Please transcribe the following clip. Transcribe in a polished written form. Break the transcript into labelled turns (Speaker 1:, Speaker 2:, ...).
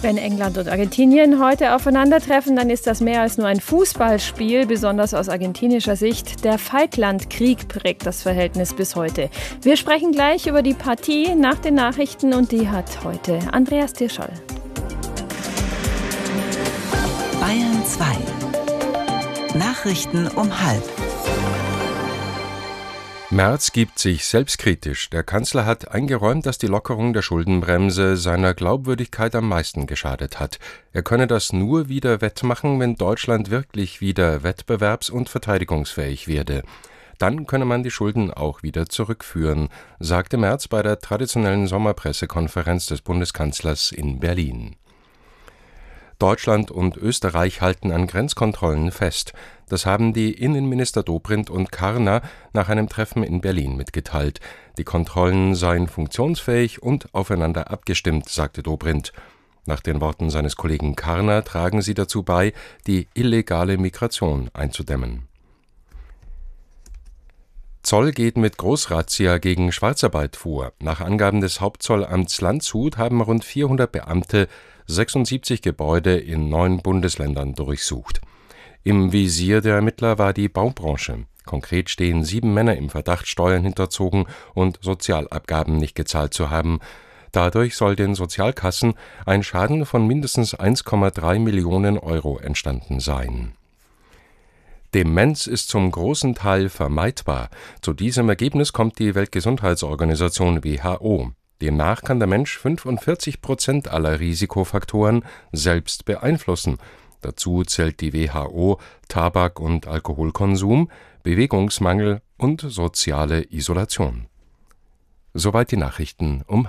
Speaker 1: Wenn England und Argentinien heute aufeinandertreffen, dann ist das mehr als nur ein Fußballspiel, besonders aus argentinischer Sicht. Der Falklandkrieg prägt das Verhältnis bis heute. Wir sprechen gleich über die Partie nach den Nachrichten und die hat heute Andreas Tirschol.
Speaker 2: Bayern 2. Nachrichten um 12:30.
Speaker 3: Merz gibt sich selbstkritisch. Der Kanzler hat eingeräumt, dass die Lockerung der Schuldenbremse seiner Glaubwürdigkeit am meisten geschadet hat. Er könne das nur wieder wettmachen, wenn Deutschland wirklich wieder wettbewerbs- und verteidigungsfähig werde. Dann könne man die Schulden auch wieder zurückführen, sagte Merz bei der traditionellen Sommerpressekonferenz des Bundeskanzlers in Berlin. Deutschland und Österreich halten an Grenzkontrollen fest. Das haben die Innenminister Dobrindt und Karner nach einem Treffen in Berlin mitgeteilt. Die Kontrollen seien funktionsfähig und aufeinander abgestimmt, sagte Dobrindt. Nach den Worten seines Kollegen Karner tragen sie dazu bei, die illegale Migration einzudämmen. Zoll geht mit Großrazzia gegen Schwarzarbeit vor. Nach Angaben des Hauptzollamts Landshut haben rund 400 Beamte 76 Gebäude in 9 Bundesländern durchsucht. Im Visier der Ermittler war die Baubranche. Konkret stehen 7 Männer im Verdacht, Steuern hinterzogen und Sozialabgaben nicht gezahlt zu haben. Dadurch soll den Sozialkassen ein Schaden von mindestens 1,3 Millionen Euro entstanden sein. Demenz ist zum großen Teil vermeidbar. Zu diesem Ergebnis kommt die Weltgesundheitsorganisation WHO. Demnach kann der Mensch 45% aller Risikofaktoren selbst beeinflussen. Dazu zählt die WHO Tabak- und Alkoholkonsum, Bewegungsmangel und soziale Isolation. Soweit die Nachrichten um